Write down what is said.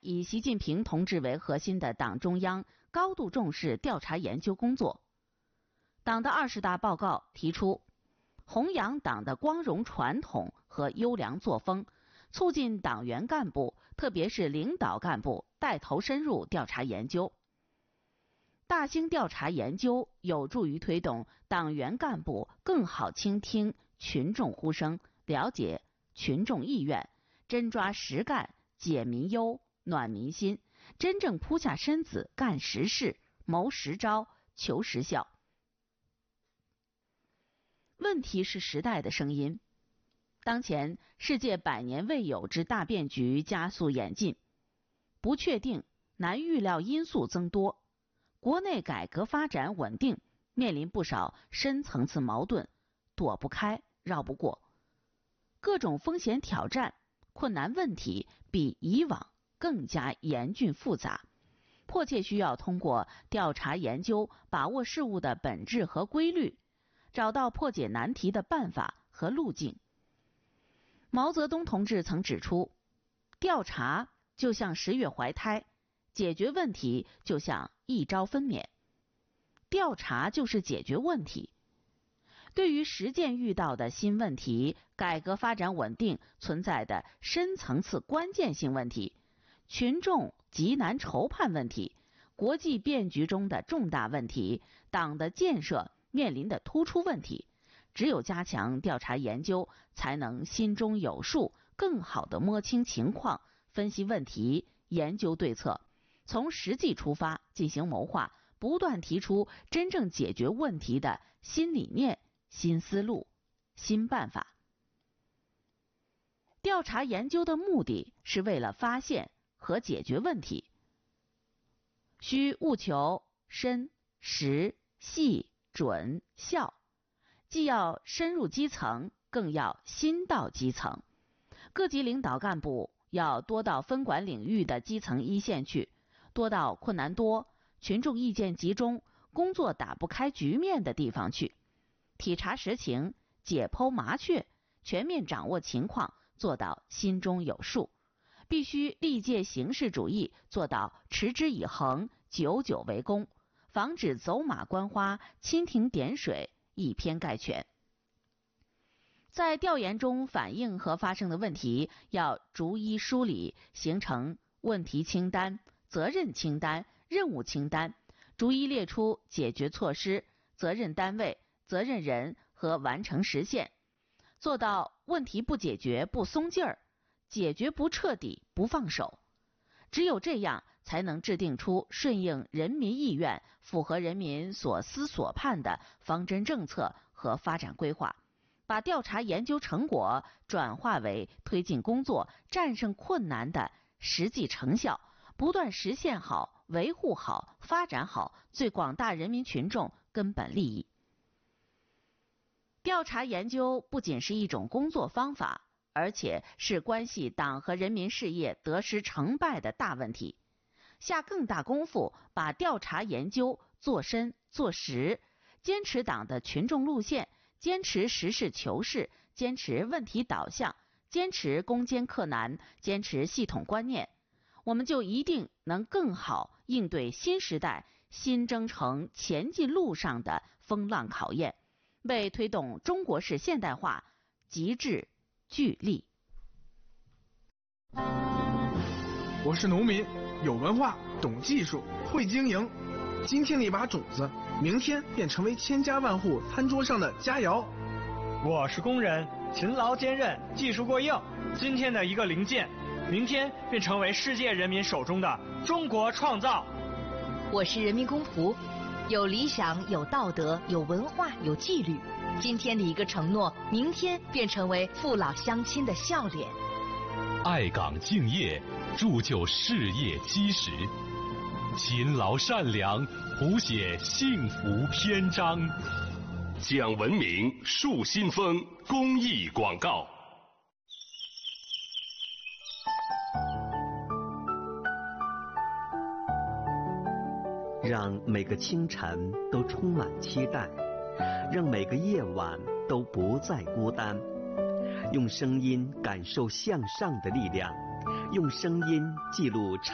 以习近平同志为核心的党中央高度重视调查研究工作。党的20大报告提出，弘扬党的光荣传统和优良作风，促进党员干部，特别是领导干部带头深入调查研究。大兴调查研究有助于推动党员干部更好倾听群众呼声，了解群众意愿，真抓实干，解民忧，暖民心，真正扑下身子干实事，谋实招，求实效。问题是时代的声音。当前世界100年未有之大变局加速演进，不确定、难预料因素增多，国内改革发展稳定面临不少深层次矛盾，躲不开，绕不过。各种风险挑战、困难问题比以往更加严峻复杂，迫切需要通过调查研究把握事物的本质和规律，找到破解难题的办法和路径。毛泽东同志曾指出，调查就像10月怀胎，解决问题就像1朝分娩。调查就是解决问题。对于实践遇到的新问题，改革发展稳定存在的深层次关键性问题，群众急难愁盼问题，国际变局中的重大问题，党的建设面临的突出问题，只有加强调查研究，才能心中有数，更好地摸清情况，分析问题，研究对策，从实际出发进行谋划，不断提出真正解决问题的新理念、新思路、新办法。调查研究的目的是为了发现和解决问题，需务求深、实、细、准、效，既要深入基层，更要心到基层。各级领导干部要多到分管领域的基层一线去，多到困难多、群众意见集中、工作打不开局面的地方去，体察实情，解剖麻雀，全面掌握情况，做到心中有数。必须历届形式主义，做到持之以恒，久久为功，防止走马观花、蜻蜓点水、以偏概全。在调研中反映和发生的问题要逐一梳理，形成问题清单、责任清单、任务清单，逐一列出解决措施、责任单位、责任人和完成时限，做到问题不解决不松劲儿，解决不彻底不放手。只有这样，才能制定出顺应人民意愿、符合人民所思所盼的方针政策和发展规划，把调查研究成果转化为推进工作、战胜困难的实际成效，不断实现好、维护好、发展好最广大人民群众根本利益。调查研究不仅是一种工作方法，而且是关系党和人民事业得失成败的大问题。下更大功夫把调查研究做深做实，坚持党的群众路线，坚持实事求是，坚持问题导向，坚持攻坚克难，坚持系统观念，我们就一定能更好应对新时代新征程前进路上的风浪考验，为推动中国式现代化极致聚力。 我是农民，有文化，懂技术，会经营。今天的一把种子，明天便成为千家万户餐桌上的佳肴。 我是工人，勤劳坚韧，技术过硬。今天的一个零件，明天便成为世界人民手中的中国创造。 我是人民公仆，有理想，有道德，有文化，有纪律。今天的一个承诺，明天便成为父老乡亲的笑脸。 爱岗敬业，铸就事业基石；勤劳善良，谱写幸福篇章。 讲文明，树新风公益广告。 让每个清晨都充满期待，让每个夜晚都不再孤单。用声音感受向上的力量，用声音记录